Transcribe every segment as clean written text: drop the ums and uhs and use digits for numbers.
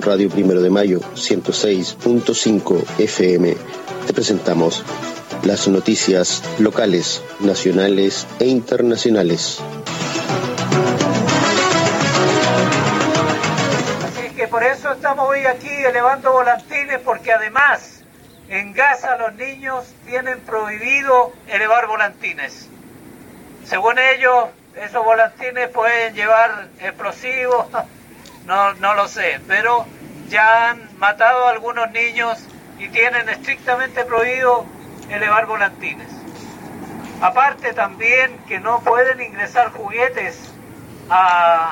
Radio Primero de Mayo 106.5 FM te presentamos las noticias locales, nacionales e internacionales. Así que por eso estamos hoy aquí elevando volantines, porque además en Gaza los niños tienen prohibido elevar volantines. Según ellos, esos volantines pueden llevar explosivos, no lo sé, pero ya han matado a algunos niños y tienen estrictamente prohibido elevar volantines. Aparte también que no pueden ingresar juguetes a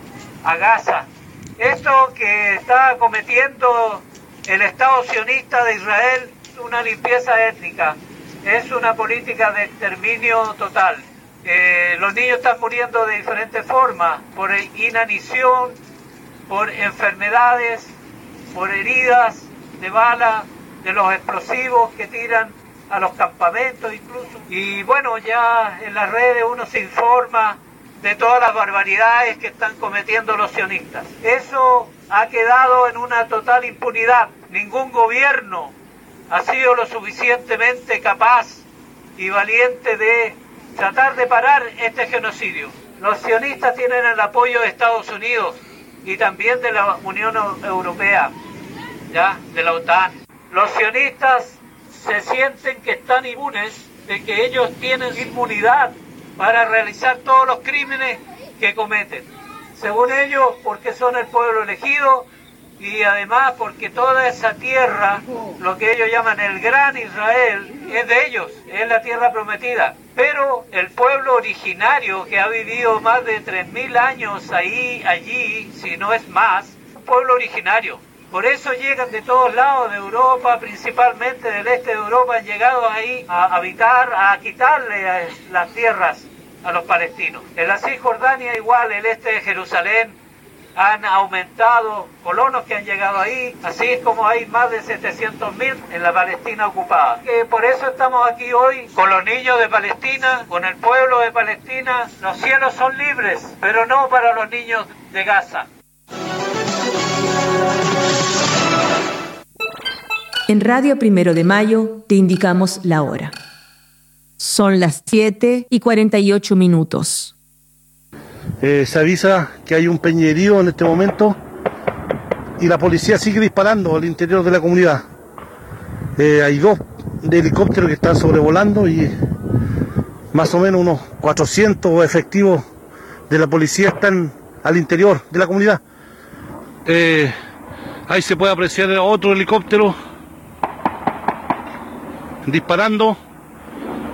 Gaza. Esto que está cometiendo el Estado sionista de Israel es una limpieza étnica, es una política de exterminio total. Los niños están muriendo de diferentes formas, por inanición, por enfermedades, por heridas de bala, de los explosivos que tiran a los campamentos incluso. Y bueno, ya en las redes uno se informa de todas las barbaridades que están cometiendo los sionistas. Eso ha quedado en una total impunidad. Ningún gobierno ha sido lo suficientemente capaz y valiente de tratar de parar este genocidio. Los sionistas tienen el apoyo de Estados Unidos y también de la Unión Europea, ¿ya? De la OTAN. Los sionistas se sienten que están inmunes, de que ellos tienen inmunidad para realizar todos los crímenes que cometen. Según ellos, porque son el pueblo elegido y además porque toda esa tierra, lo que ellos llaman el Gran Israel, es de ellos, es la tierra prometida. Pero el pueblo originario que ha vivido más de 3.000 años allí, si no es más, un pueblo originario. Por eso llegan de todos lados de Europa, principalmente del este de Europa, han llegado ahí a habitar, a quitarle las tierras a los palestinos. En la Cisjordania igual, el este de Jerusalén, han aumentado colonos que han llegado ahí, así como hay más de 700.000 en la Palestina ocupada. Por eso estamos aquí hoy con los niños de Palestina, con el pueblo de Palestina. Los cielos son libres, pero no para los niños de Gaza. En Radio Primero de Mayo te indicamos la hora. Son las 7:48. Se avisa que hay un peñerío en este momento y la policía sigue disparando al interior de la comunidad. Hay 2 helicópteros que están sobrevolando y más o menos unos 400 efectivos de la policía están al interior de la comunidad. Ahí se puede apreciar otro helicóptero disparando.